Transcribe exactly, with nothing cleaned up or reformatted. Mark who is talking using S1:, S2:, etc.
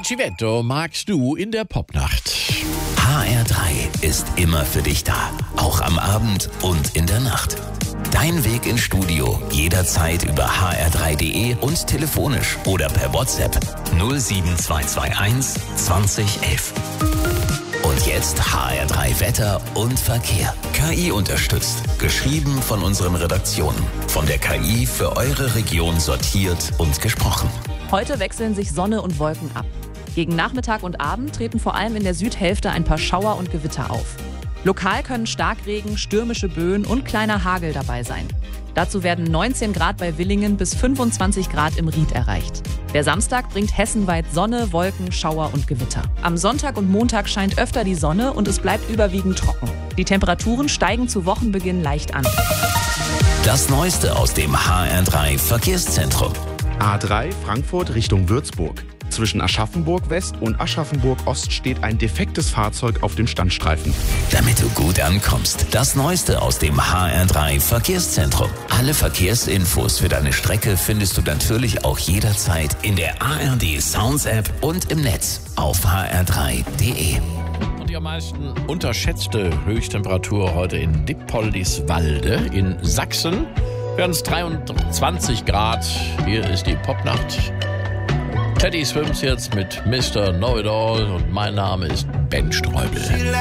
S1: Civetto magst du in der Popnacht.
S2: H R drei ist immer für dich da, auch am Abend und in der Nacht. Dein Weg ins Studio jederzeit über h r drei punkt d e und telefonisch oder per WhatsApp null sieben zwei zwei eins zwanzig elf. Und jetzt H R drei Wetter und Verkehr. K I unterstützt. Geschrieben von unseren Redaktionen. Von der K I für eure Region sortiert und gesprochen.
S3: Heute wechseln sich Sonne und Wolken ab. Gegen Nachmittag und Abend treten vor allem in der Südhälfte ein paar Schauer und Gewitter auf. Lokal können Starkregen, stürmische Böen und kleiner Hagel dabei sein. Dazu werden neunzehn Grad bei Willingen bis fünfundzwanzig Grad im Ried erreicht. Der Samstag bringt hessenweit Sonne, Wolken, Schauer und Gewitter. Am Sonntag und Montag scheint öfter die Sonne und es bleibt überwiegend trocken. Die Temperaturen steigen zu Wochenbeginn leicht an.
S2: Das Neueste aus dem H R drei Verkehrszentrum.
S4: A drei Frankfurt Richtung Würzburg. Zwischen Aschaffenburg West und Aschaffenburg Ost steht ein defektes Fahrzeug auf dem Standstreifen.
S2: Damit du gut ankommst, das Neueste aus dem H R drei Verkehrszentrum. Alle Verkehrsinfos für deine Strecke findest du natürlich auch jederzeit in der A R D Sounds App und im Netz auf h r drei punkt d e.
S1: Und die am meisten unterschätzte Höchsttemperatur heute in Dippoldiswalde in Sachsen. Werden es dreiundzwanzig Grad. Hier ist die Popnacht. Teddy Swims jetzt mit Mister Know-It-All und mein Name ist Ben Streubel.